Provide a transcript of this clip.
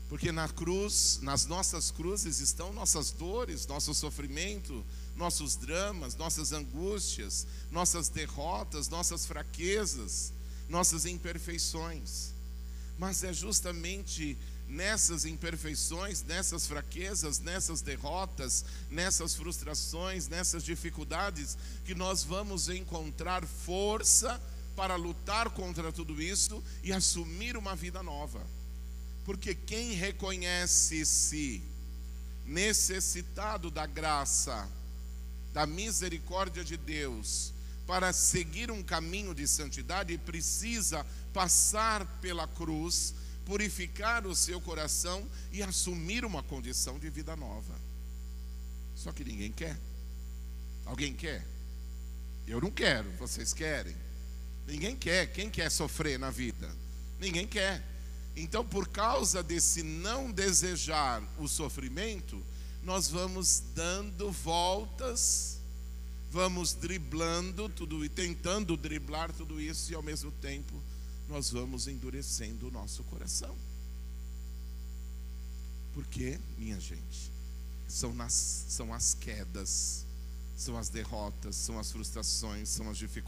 Porque na cruz, nas nossas cruzes estão nossas dores, nosso sofrimento, nossos dramas, nossas angústias, nossas derrotas, nossas fraquezas, nossas imperfeições. Mas é justamente nessas imperfeições, nessas fraquezas, nessas derrotas, nessas frustrações, nessas dificuldades, que nós vamos encontrar força para lutar contra tudo isso e assumir uma vida nova. Porque quem reconhece-se necessitado da graça, da misericórdia de Deus, para seguir um caminho de santidade, precisa passar pela cruz, purificar o seu coração e assumir uma condição de vida nova. Só que ninguém quer. Alguém quer? Eu não quero, vocês querem? Ninguém quer. Quem quer sofrer na vida? Ninguém quer. Então, por causa desse não desejar o sofrimento, nós vamos dando voltas, vamos driblando tudo e tentando driblar tudo isso, e ao mesmo tempo nós vamos endurecendo o nosso coração. Porque, minha gente, são as quedas, são as derrotas, são as frustrações, são as dificuldades